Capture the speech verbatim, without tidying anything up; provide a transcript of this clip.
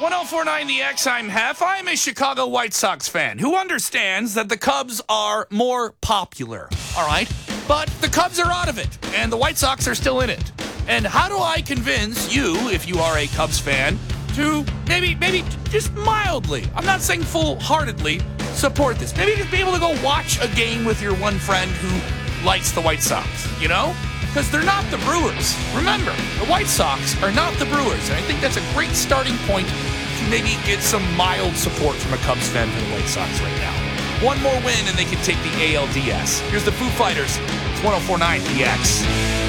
ten forty-nine The X, I'm Hef. I'm a Chicago White Sox fan who understands that the Cubs are more popular, all right? But the Cubs are out of it, and the White Sox are still in it. And how do I convince you, if you are a Cubs fan, to maybe, maybe just mildly, I'm not saying full-heartedly, support this? Maybe just be able to go watch a game with your one friend who likes the White Sox, you know? Because they're not the Brewers. Remember, the White Sox are not the Brewers. And I think that's a great starting point to maybe get some mild support from a Cubs fan for the White Sox right now. One more win and they can take the A L D S. Here's the Foo Fighters. It's ten forty-nine The X.